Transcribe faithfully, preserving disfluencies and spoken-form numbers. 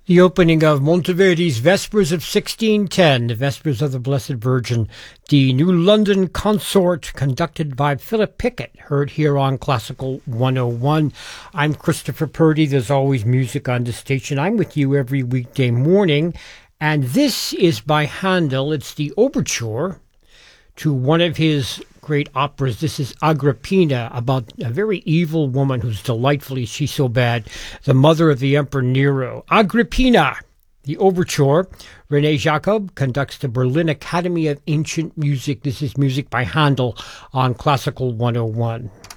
The opening of Monteverdi's Vespers of sixteen ten, the Vespers of the Blessed Virgin, the New London Consort, conducted by Philip Pickett, heard here on Classical one oh one. I'm Christopher Purdy. There's always music on the station. I'm with you every weekday morning, and this is by Handel. It's the overture to one of his great operas. This is Agrippina, about a very evil woman who's delightfully, she's so bad, the mother of the Emperor Nero. Agrippina, the overture. René Jacob conducts the Berlin Academy of Ancient Music. This is music by Handel on Classical one oh one.